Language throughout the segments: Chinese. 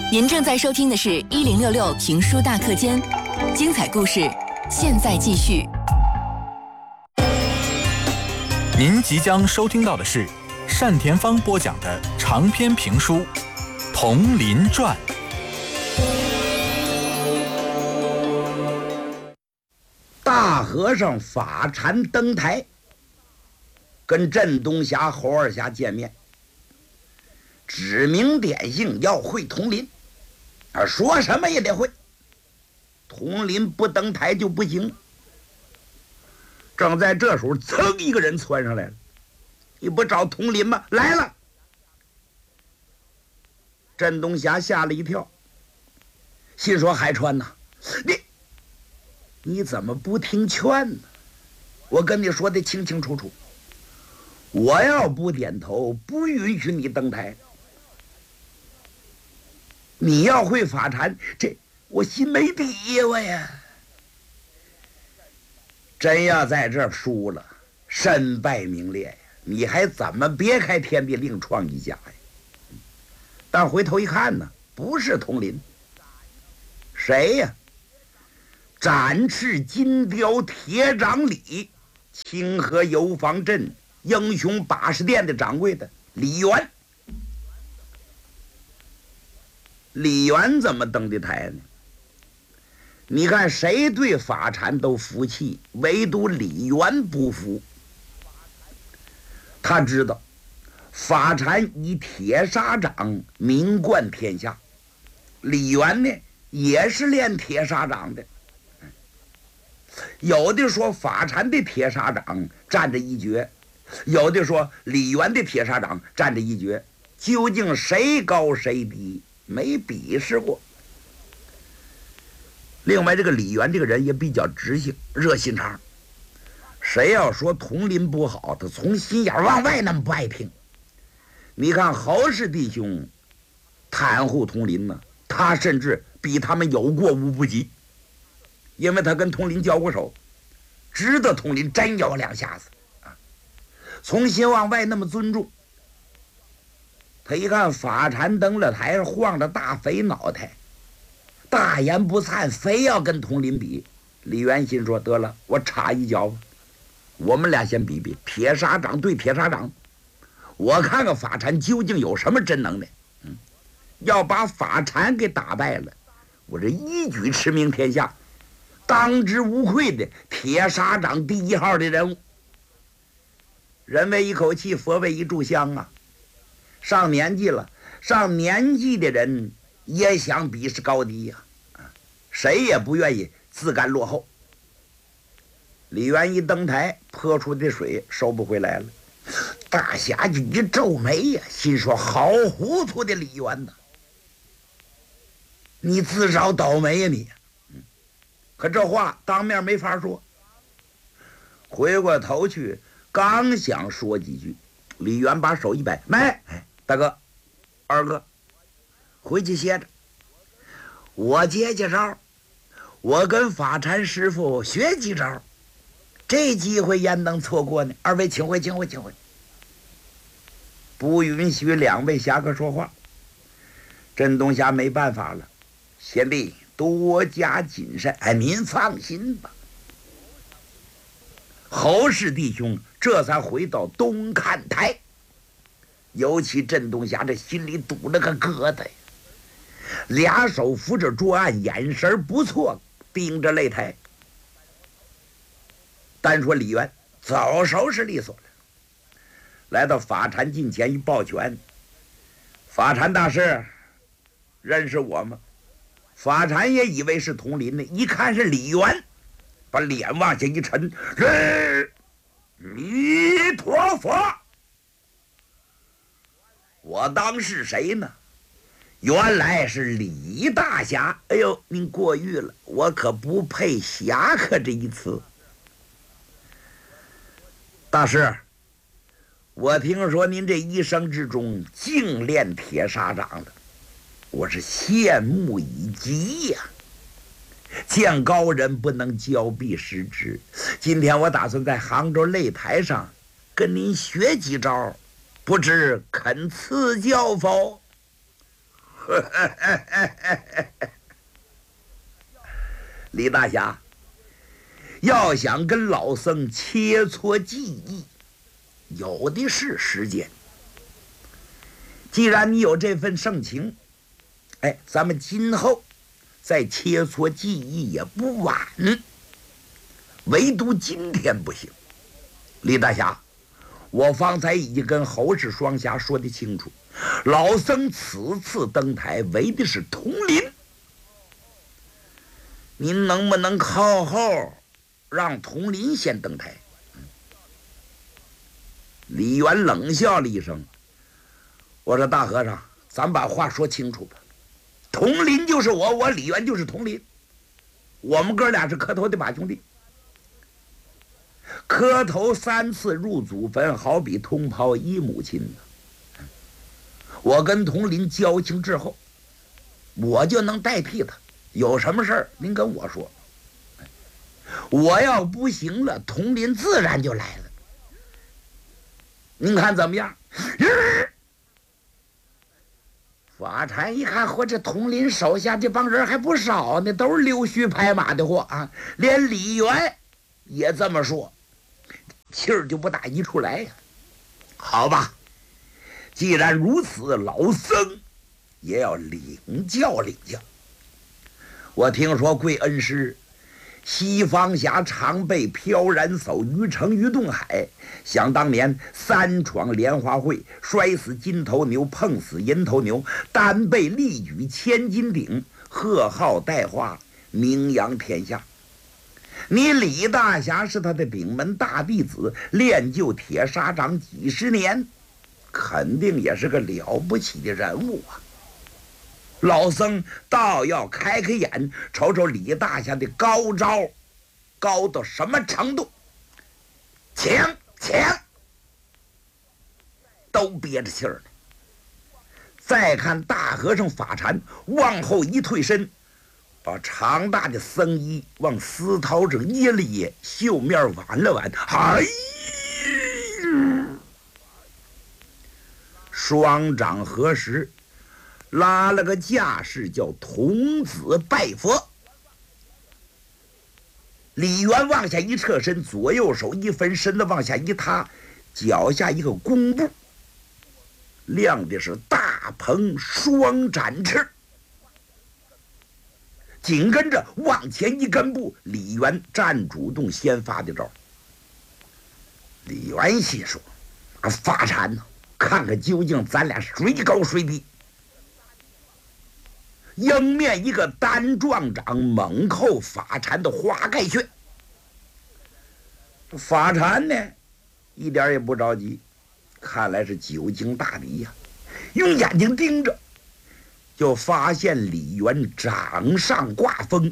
您正在收听的是1066评书大课间，精彩故事现在继续。 您即将收听到的是单田芳播讲的长篇评书《铜林传》。 大和尚法禅登台，跟镇东侠、侯二侠见面，指名点姓要会铜林，说什么也得会，铜林不登台就不行。正在这时候，噌一个人窜上来了，你不找铜林吗？来了。镇东侠吓了一跳，心说海川呐，你怎么不听劝呢？我跟你说的清清楚楚，我要不点头，不允许你登台。你要会法禅，这我心没底呀，我呀！真要在这儿输了，身败名裂呀！你还怎么别开天地另创一家呀？但回头一看呢，不是铜林，谁呀？展翅金雕铁掌李，清河游坊镇英雄80店的掌柜的李元。李元怎么登的台呢？你看谁对法禅都服气，唯独李元不服。他知道法禅以铁砂掌名冠天下，李元呢也是练铁砂掌的。有的说法禅的铁砂掌占着一绝，有的说李元的铁砂掌占着一绝，究竟谁高谁低，没比试过。另外这个李元这个人也比较直性，热心肠，谁要说铜林不好，他从心眼往外那么不爱听。你看侯氏弟兄袒护铜林呢，他甚至比他们有过无不及，因为他跟铜林交过手，知道铜林真有两下子啊，从心往外那么尊重。他一看法禅登了台，晃着大肥脑袋，大言不惭，非要跟铜林比。李元心说得了，我插一脚吧，我们俩先比比铁砂掌对铁砂掌，我看看法禅究竟有什么真能耐。要把法禅给打败了，我这一举驰名天下，当之无愧的铁砂掌第1号的人物。人为一口气，佛为一炷香啊！上年纪了，上年纪的人也想比试高低呀，谁也不愿意自甘落后。李元一登台，泼出的水收不回来了。大侠就一皱眉呀，心说好糊涂的李元呐，你自找倒霉呀你！可这话当面没法说。回过头去，刚想说几句，李元把手一摆，没，大哥、二哥，回去歇着，我接招，我跟法禅师傅学几招，这机会焉能错过呢？二位请回，请回，请回。不允许两位侠客说话。镇东侠没办法了，贤弟多加谨慎。您放心吧。侯氏弟兄这才回到东看台，尤其镇东侠这心里堵了个疙瘩呀，俩手扶着桌案，眼神不错，盯着擂台。单说李元早收拾利索了，来到法禅近前一抱拳，法禅大师认识我吗？法禅也以为是铜林呢，一看是李元，把脸往下一沉，弥陀佛，我当是谁呢？原来是李大侠。哎呦，您过誉了，我可不配侠客这一词。大师，我听说您这一生之中净练铁砂掌的，我是羡慕以极呀。见高人不能交臂失之，今天我打算在杭州擂台上跟您学几招，不知肯赐教否？ 李大侠，要想跟老僧切磋技艺，有的是时间。既然你有这份盛情，哎，咱们今后再切磋技艺也不晚，唯独今天不行。李大侠，我方才已经跟侯氏双侠说得清楚，老僧此次登台为的是统领，您能不能靠后让统领先登台？李渊冷笑了一声，我说大和尚，咱把话说清楚吧。统领就是我李渊就是统领，我们哥俩是磕头的把兄弟。磕头3次入祖坟，好比同胞一母亲呢。我跟统领交情之后，我就能代替他，有什么事儿您跟我说。我要不行了，统领自然就来了。您看怎么样？法禅一看，嚯，这统领手下这帮人还不少呢，都是溜须拍马的货啊！连李渊也这么说，气儿就不打一处来呀。好吧，既然如此，老僧也要领教领教。我听说贵恩师西方侠常备飘然叟，鱼城于东海。想当年3闯莲花会，摔死金头牛，碰死银头牛，单被力举千斤顶，贺号带花，名扬天下。你李大侠是他的顶门大弟子，练就铁砂掌几十年，肯定也是个了不起的人物啊。老僧倒要开开眼，瞅瞅李大侠的高招高到什么程度。请都憋着气儿呢。再看大和尚法禅往后一退身，把长大的僧衣往丝绦上掖了掖，袖面挽了挽，哎，双掌合十，拉了个架势，叫童子拜佛。李渊往下一侧身，左右手一分身的往下一踏，脚下一个弓步，亮的是大鹏双展翅。紧跟着往前一跟步，李渊站主动先发的招。李渊心说：“法禅呢？看看究竟咱俩谁高谁低。”迎面一个单壮掌猛扣法禅的花盖穴。法禅呢，一点也不着急，看来是久经大敌呀。用眼睛盯着，就发现李渊掌上挂风，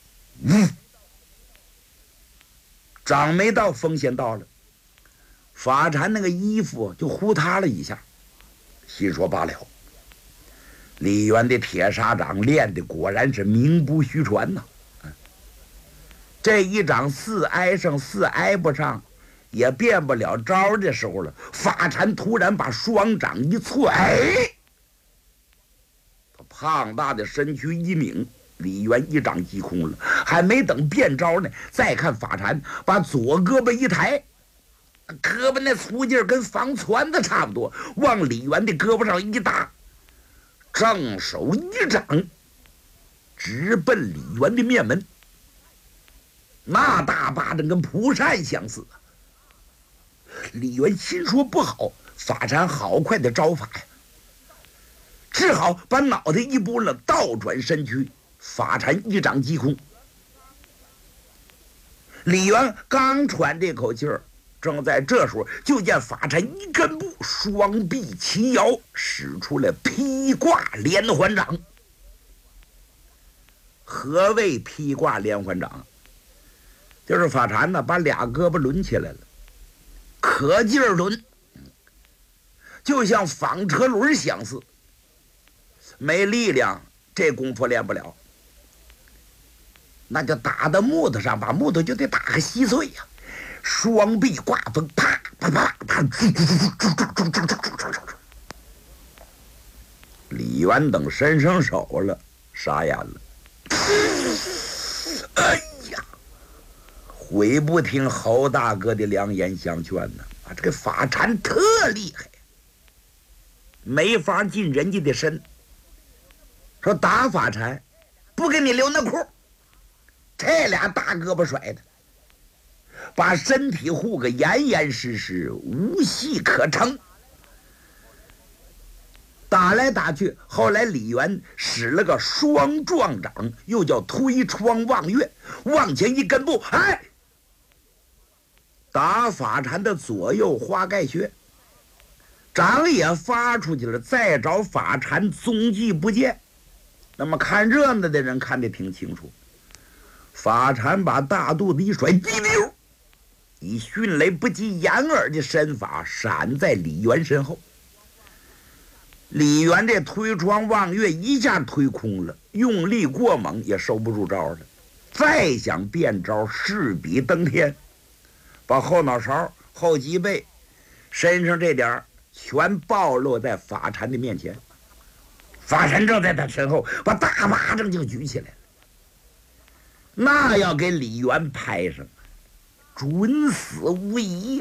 掌没到，风先到了。法禅那个衣服就呼嗒了一下，心说罢了。李渊的铁砂掌练的果然是名不虚传呐！这一掌似挨上似挨不上，也变不了招的时候了。法禅突然把双掌一错，胖大的身躯一拧，李渊一掌击空了。还没等变招呢，再看法禅把左胳膊一抬，胳膊那粗劲儿跟防船子差不多，往李渊的胳膊上一搭，正手一掌，直奔李渊的面门。那大巴掌跟蒲扇相似。李渊心说不好，法禅好快的招法呀，只好把脑袋一拨了，倒转身躯，法禅一掌击空。李渊刚喘这口气儿，正在这时候，就见法禅一根步，双臂齐摇，使出了披挂连环掌。何谓披挂连环掌？就是法禅呢，把俩胳膊抡起来了，可劲儿抡，就像纺车轮相似。没力量，这功夫练不了，那就打到木头上，把木头就得打个稀碎呀。双臂挂风，啪啪啪啪， 李元等伸上手了，傻眼了。哎呀，悔不听侯大哥的良言相劝呢！啊，这个法禅特厉害，没法进人家的身。说打法禅，不给你留那裤，这俩大胳膊甩的，把身体护个严严实实，无隙可乘。打来打去，后来李元使了个双撞掌，又叫推窗望月，往前一跟步，哎，打法禅的左右花盖穴，掌也发出去了，再找法禅踪迹不见。那么看热闹的人看得挺清楚，法禅把大肚子一甩，滴溜，以迅雷不及掩耳的身法闪在李元身后。李元这推窗望月一下推空了，用力过猛也收不住招了，再想变招势比登天，把后脑勺、后脊背、身上这点全暴露在法禅的面前。法禅正在他身后，把大巴掌就举起来了，那要给李元拍上，准死无疑呀！